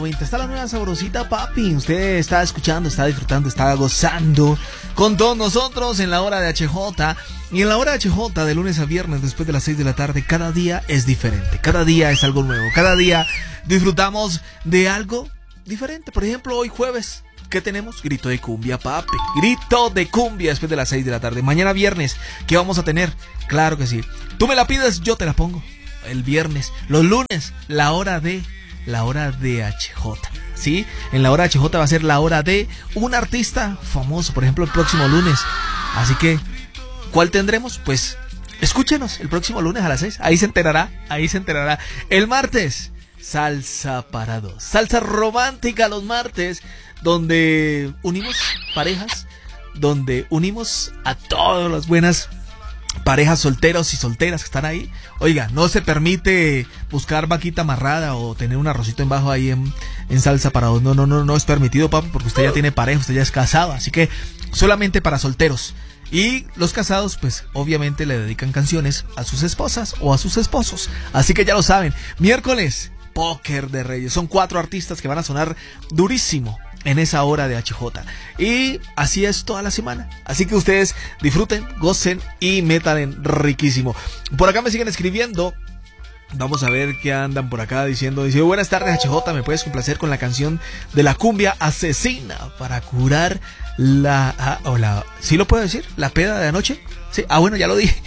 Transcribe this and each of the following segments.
Está la nueva sabrosita, papi. Usted está escuchando, está disfrutando, está gozando con todos nosotros en la hora de HJ. Y en la hora de HJ, de lunes a viernes, después de las 6 de la tarde, cada día es diferente. Cada día es algo nuevo. Cada día disfrutamos de algo diferente. Por ejemplo, hoy jueves, ¿qué tenemos? Grito de cumbia, papi. Grito de cumbia después de las 6 de la tarde. Mañana viernes, ¿qué vamos a tener? Claro que sí. Tú me la pides, yo te la pongo. El viernes. Los lunes, la hora de HJ, ¿sí? En la hora de HJ va a ser la hora de un artista famoso, por ejemplo, el próximo lunes. Así que, ¿cuál tendremos? Pues, escúchenos el próximo lunes a las 6. Ahí se enterará. El martes, salsa para dos. Salsa romántica los martes, donde unimos parejas, donde unimos a todas las buenas parejas solteros y solteras que están ahí. Oiga, no se permite buscar vaquita amarrada o tener un arrocito en bajo ahí en salsa para dos. No es permitido, papi, porque usted ya tiene pareja, usted ya es casado. Así que solamente para solteros. Y los casados, pues obviamente le dedican canciones a sus esposas o a sus esposos. Así que ya lo saben, miércoles, Póker de Reyes. Son 4 artistas que van a sonar durísimo en esa hora de HJ. Y así es toda la semana. Así que ustedes disfruten, gocen y metan riquísimo. Por acá me siguen escribiendo. Vamos a ver qué andan por acá diciendo. Dice, buenas tardes HJ, ¿me puedes complacer con la canción de la cumbia asesina para curar ¿sí lo puedo decir? ¿La peda de anoche? Sí, bueno, ya lo dije.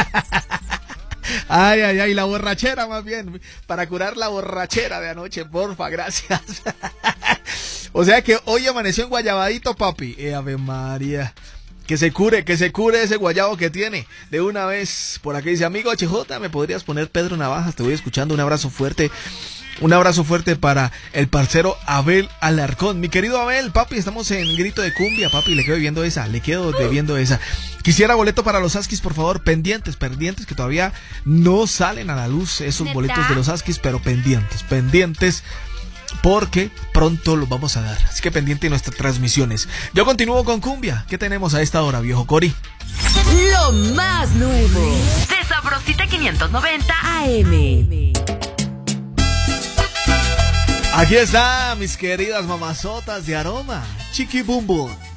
Ay, la borrachera más bien. Para curar la borrachera de anoche, porfa, gracias. O sea que hoy amaneció en guayabadito, papi. Ave María. Que se cure ese guayabo que tiene. De una vez, por aquí dice, amigo HJ, ¿me podrías poner Pedro Navajas? Te voy escuchando, un abrazo fuerte. Un abrazo fuerte para el parcero Abel Alarcón. Mi querido Abel, papi, estamos en grito de cumbia, papi, le quedo debiendo esa. Quisiera boleto para los Askis, por favor, pendientes, que todavía no salen a la luz esos ¿neta? Boletos de los Askis, pero pendientes. Porque pronto los vamos a dar. Así que pendiente de nuestras transmisiones. Yo continúo con cumbia. ¿Qué tenemos a esta hora, viejo Cori? Lo más nuevo de Sabrosita 590 AM. Aquí está, mis queridas mamazotas de aroma. Chiqui Boom Boom.